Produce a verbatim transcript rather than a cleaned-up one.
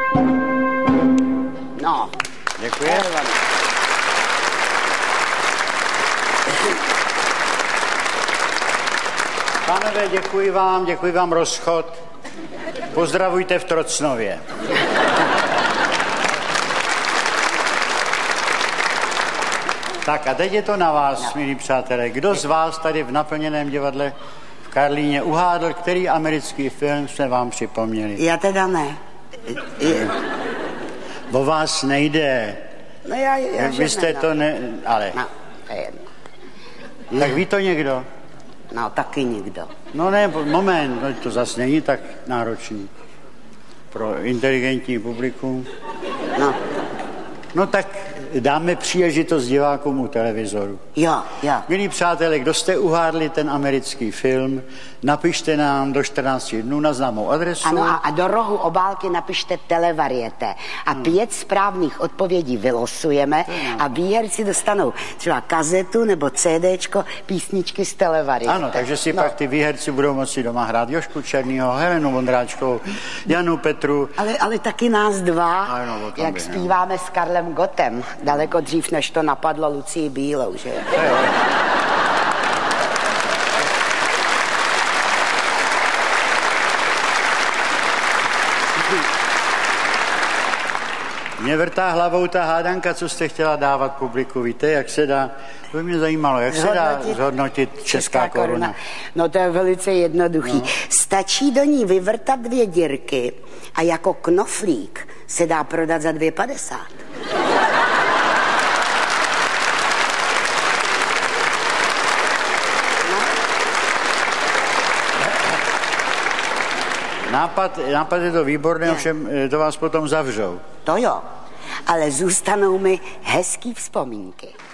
No. Děkuji. Pánové, děkuji vám, děkuji vám rozchod. Pozdravujte v Trocnově. Tak a teď je to na vás, milí přátelé. Kdo z vás tady v naplněném divadle v Karlíně uhádl, který americký film jsme vám připomněli? Já teda ne. Je... O vás nejde. No já, já Vy jste to ne... Ale... No, to je jedno. Tak ví to někdo? No, taky nikdo. No ne, moment, no, to zase není tak náročný. Pro inteligentní publikum. No. No tak dáme příležitost divákům u televizoru. Jo, jo. Milí přátelé, kdo jste uhádli ten americký film, napište nám do čtrnácti dnů na známou adresu. Ano, a, a do rohu obálky napište televariete. A hmm. pět správných odpovědí vylosujeme hmm. a výherci dostanou třeba kazetu nebo CDčko písničky z televariete. Ano, takže si no. pak ty výherci budou moci doma hrát Jožku Černýho, Helenu Vondráčkovou, Janu Petru. Ale, ale taky nás dva, ano, jak by, zpíváme no. s Karlem Gottem. Daleko dřív, než to napadlo Lucii Bílou, že? Mě vrtá hlavou ta hádanka, co jste chtěla dávat publiku. Víte, jak se dá, to by mě zajímalo, jak zhodnotit, se dá zhodnotit česká, česká koruna. koruna. No to je velice jednoduchý. No. Stačí do ní vyvrtat dvě dírky a jako knoflík se dá prodat za dvě padesát. Nápad, nápad je to výborný, ovšem to vás potom zavřou. To jo, ale zůstanou mi hezký vzpomínky.